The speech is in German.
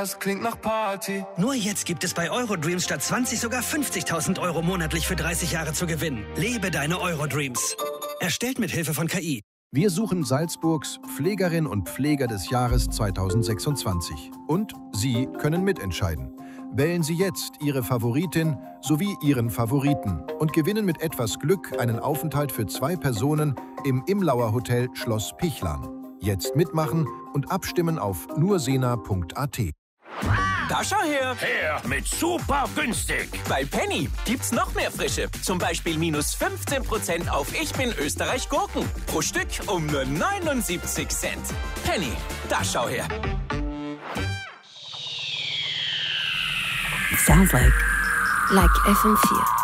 das klingt nach Party. Nur jetzt gibt es bei Eurodreams statt 20 sogar 50.000 Euro monatlich für 30 Jahre zu gewinnen. Lebe deine Eurodreams. Erstellt mit Hilfe von KI. Wir suchen Salzburgs Pflegerin und Pfleger des Jahres 2026. Und Sie können mitentscheiden. Wählen Sie jetzt Ihre Favoritin sowie Ihren Favoriten und gewinnen mit etwas Glück einen Aufenthalt für 2 Personen im Imlauer Hotel Schloss Pichlan. Jetzt mitmachen und abstimmen auf nursena.at. Da schau her! Her mit super günstig! Bei Penny gibt's noch mehr Frische. Zum Beispiel minus 15% auf Ich bin Österreich Gurken. Pro Stück um nur 79 Cent. Penny, da schau her! Sounds like FM4.